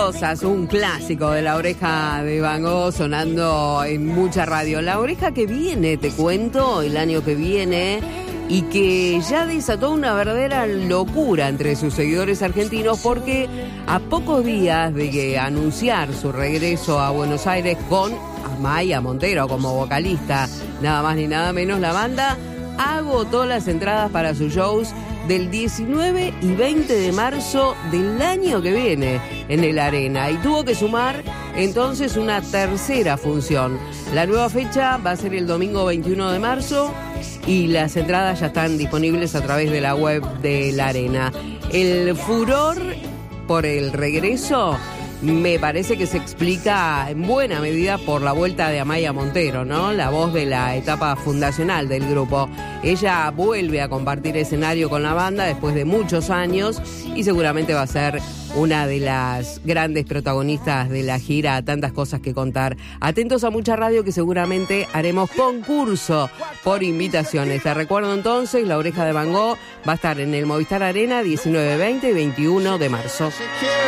Rosas, un clásico de La Oreja de Van Gogh sonando en mucha radio. La Oreja que viene, te cuento, el año que viene, y que ya desató una verdadera locura entre sus seguidores argentinos porque a pocos días de que anunciar su regreso a Buenos Aires con Amaya Montero como vocalista, nada más ni nada menos, la banda agotó las entradas para sus shows del 19 y 20 de marzo del año que viene en el Arena, y tuvo que sumar entonces una tercera función. La nueva fecha va a ser el domingo 21 de marzo y las entradas ya están disponibles a través de la web de la Arena. El furor por el regreso me parece que se explica en buena medida por la vuelta de Amaya Montero, ¿no? La voz de la etapa fundacional del grupo. Ella vuelve a compartir escenario con la banda después de muchos años y seguramente va a ser una de las grandes protagonistas de la gira. Tantas cosas que contar. Atentos a Mucha Radio, que seguramente haremos concurso por invitaciones. Te recuerdo entonces, La Oreja de Van Gogh va a estar en el Movistar Arena 19, 20 y 21 de marzo.